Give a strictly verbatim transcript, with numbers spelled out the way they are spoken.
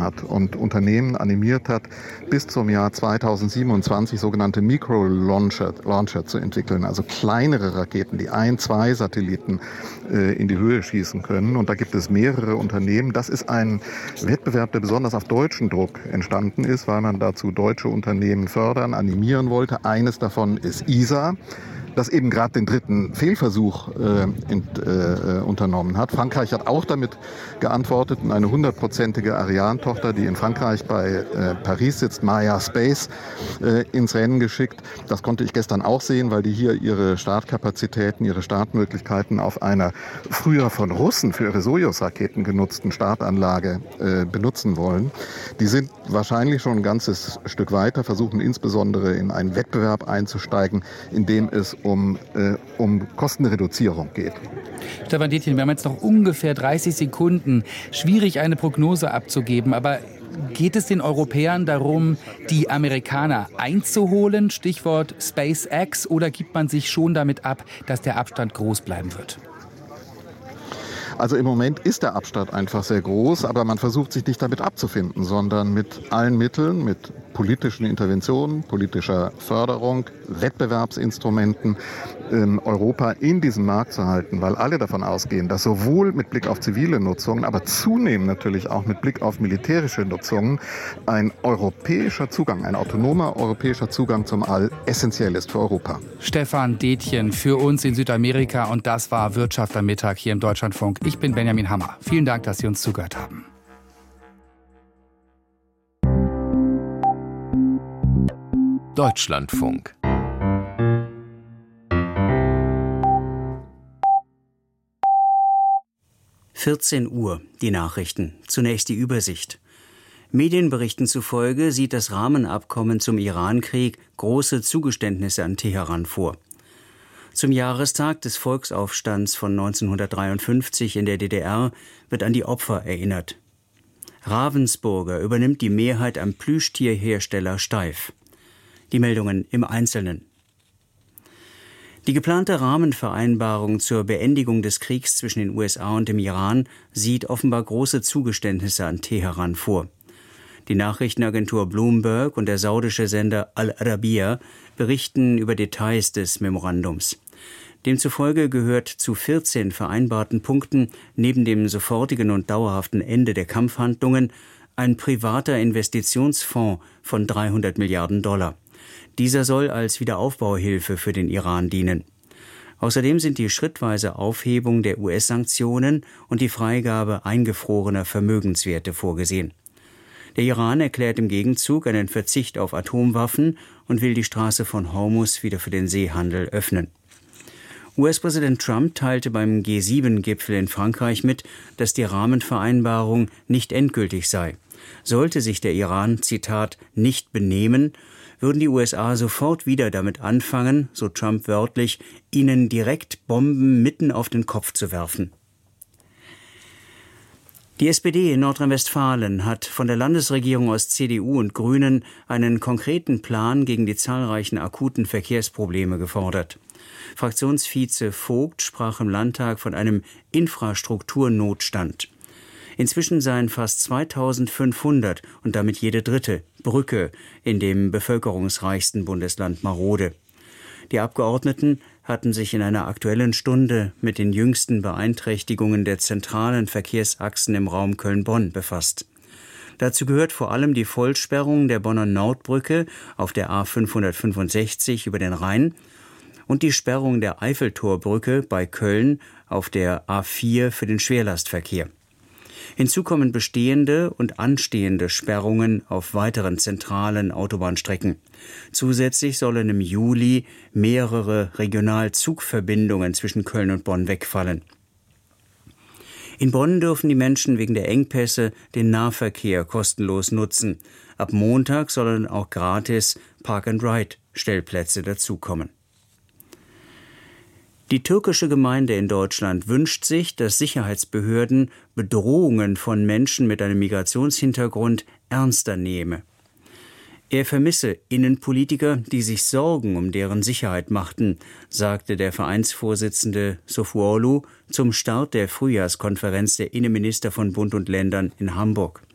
hat und Unternehmen animiert hat, bis zum Jahr zweitausendsiebenundzwanzig sogenannte Micro-Launcher Launcher zu entwickeln, also kleinere Raketen, die ein, zwei Satelliten äh, in die Höhe schießen können. Und da gibt es mehrere Unternehmen. Das ist ein Wettbewerb, der besonders auf deutschen Druck entstanden ist, weil man dazu deutsche Unternehmen fördern, animieren wollte. Eines davon ist E S A, das eben gerade den dritten Fehlversuch äh, in, äh, unternommen hat. Frankreich hat auch damit geantwortet und eine hundertprozentige Ariane-Tochter, die in Frankreich bei äh, Paris sitzt, Maya Space, äh, ins Rennen geschickt. Das konnte ich gestern auch sehen, weil die hier ihre Startkapazitäten, ihre Startmöglichkeiten auf einer früher von Russen für ihre Sojus-Raketen genutzten Startanlage äh, benutzen wollen. Die sind wahrscheinlich schon ein ganzes Stück weiter, versuchen insbesondere in einen Wettbewerb einzusteigen, in dem es um, äh, um Kostenreduzierung geht. Stefan Detjen, wir haben jetzt noch ungefähr dreißig Sekunden. Schwierig, eine Prognose abzugeben, aber geht es den Europäern darum, die Amerikaner einzuholen, Stichwort SpaceX, oder gibt man sich schon damit ab, dass der Abstand groß bleiben wird? Also im Moment ist der Abstand einfach sehr groß, aber man versucht sich nicht damit abzufinden, sondern mit allen Mitteln, mit politischen Interventionen, politischer Förderung, Wettbewerbsinstrumenten, ähm, Europa in diesem Markt zu halten, weil alle davon ausgehen, dass sowohl mit Blick auf zivile Nutzungen, aber zunehmend natürlich auch mit Blick auf militärische Nutzungen ein europäischer Zugang, ein autonomer europäischer Zugang zum All essentiell ist für Europa. Stefan Detjen für uns in Südamerika, und das war Wirtschaft am Mittag hier im Deutschlandfunk. Ich bin Benjamin Hammer. Vielen Dank, dass Sie uns zugehört haben. Deutschlandfunk. vierzehn Uhr, die Nachrichten. Zunächst die Übersicht. Medienberichten zufolge sieht das Rahmenabkommen zum Irankrieg große Zugeständnisse an Teheran vor. Zum Jahrestag des Volksaufstands von neunzehnhundertdreiundfünfzig in der D D R wird an die Opfer erinnert. Ravensburger übernimmt die Mehrheit am Plüschtierhersteller Steiff. Die Meldungen im Einzelnen. Die geplante Rahmenvereinbarung zur Beendigung des Kriegs zwischen den U S A und dem Iran sieht offenbar große Zugeständnisse an Teheran vor. Die Nachrichtenagentur Bloomberg und der saudische Sender Al Arabiya berichten über Details des Memorandums. Demzufolge gehört zu vierzehn vereinbarten Punkten neben dem sofortigen und dauerhaften Ende der Kampfhandlungen ein privater Investitionsfonds von dreihundert Milliarden Dollar. Dieser soll als Wiederaufbauhilfe für den Iran dienen. Außerdem sind die schrittweise Aufhebung der U S-Sanktionen und die Freigabe eingefrorener Vermögenswerte vorgesehen. Der Iran erklärt im Gegenzug einen Verzicht auf Atomwaffen und will die Straße von Hormuz wieder für den Seehandel öffnen. U S-Präsident Trump teilte beim G sieben Gipfel in Frankreich mit, dass die Rahmenvereinbarung nicht endgültig sei. Sollte sich der Iran, Zitat, nicht benehmen, würden die U S A sofort wieder damit anfangen, so Trump wörtlich, ihnen direkt Bomben mitten auf den Kopf zu werfen. Die S P D in Nordrhein-Westfalen hat von der Landesregierung aus C D U und Grünen einen konkreten Plan gegen die zahlreichen akuten Verkehrsprobleme gefordert. Fraktionsvize Vogt sprach im Landtag von einem Infrastrukturnotstand. Inzwischen seien fast zweitausendfünfhundert und damit jede dritte Brücke in dem bevölkerungsreichsten Bundesland marode. Die Abgeordneten hatten sich in einer Aktuellen Stunde mit den jüngsten Beeinträchtigungen der zentralen Verkehrsachsen im Raum Köln-Bonn befasst. Dazu gehört vor allem die Vollsperrung der Bonner Nordbrücke auf der A fünfhundertfünfundsechzig über den Rhein und die Sperrung der Eiffeltorbrücke bei Köln auf der A vier für den Schwerlastverkehr. Hinzu kommen bestehende und anstehende Sperrungen auf weiteren zentralen Autobahnstrecken. Zusätzlich sollen im Juli mehrere Regionalzugverbindungen zwischen Köln und Bonn wegfallen. In Bonn dürfen die Menschen wegen der Engpässe den Nahverkehr kostenlos nutzen. Ab Montag sollen auch gratis Park-and-Ride-Stellplätze dazukommen. Die türkische Gemeinde in Deutschland wünscht sich, dass Sicherheitsbehörden Bedrohungen von Menschen mit einem Migrationshintergrund ernster nehmen. Er vermisse Innenpolitiker, die sich Sorgen um deren Sicherheit machten, sagte der Vereinsvorsitzende Sofuoglu zum Start der Frühjahrskonferenz der Innenminister von Bund und Ländern in Hamburg.